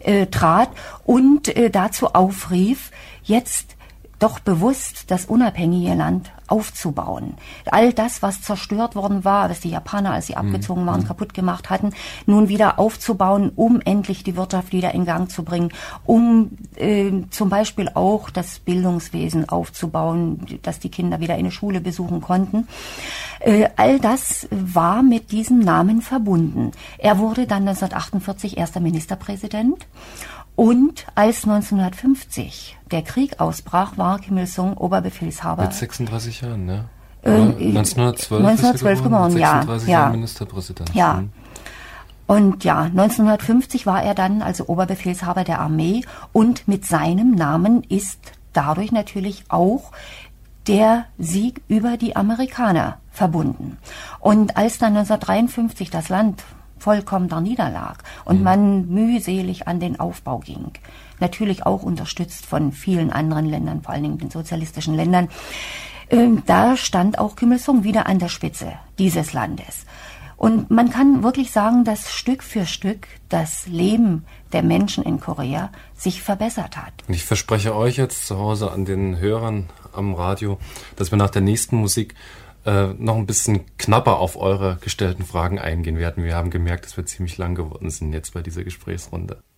trat und dazu aufrief, jetzt doch bewusst das unabhängige Land aufzubauen. All das, was zerstört worden war, was die Japaner, als sie abgezogen waren, kaputt gemacht hatten, nun wieder aufzubauen, um endlich die Wirtschaft wieder in Gang zu bringen, um zum Beispiel auch das Bildungswesen aufzubauen, dass die Kinder wieder eine Schule besuchen konnten. All das war mit diesem Namen verbunden. Er wurde dann 1948 erster Ministerpräsident. Und als 1950 der Krieg ausbrach, war Kim Il-sung Oberbefehlshaber. Mit 36 Jahren, ne? 1912 geboren, 36 ja. Jahre Ministerpräsident. Ja. Und ja, 1950 war er dann also Oberbefehlshaber der Armee und mit seinem Namen ist dadurch natürlich auch der Sieg über die Amerikaner verbunden. Und als dann 1953 das Land vollkommen da niederlag und man mühselig an den Aufbau ging, natürlich auch unterstützt von vielen anderen Ländern, vor allen Dingen den sozialistischen Ländern, da stand auch Kim Il-sung wieder an der Spitze dieses Landes. Und man kann wirklich sagen, dass Stück für Stück das Leben der Menschen in Korea sich verbessert hat. Und ich verspreche euch jetzt zu Hause an den Hörern am Radio, dass wir nach der nächsten Musik noch ein bisschen knapper auf eure gestellten Fragen eingehen werden. Wir haben gemerkt, dass wir ziemlich lang geworden sind jetzt bei dieser Gesprächsrunde.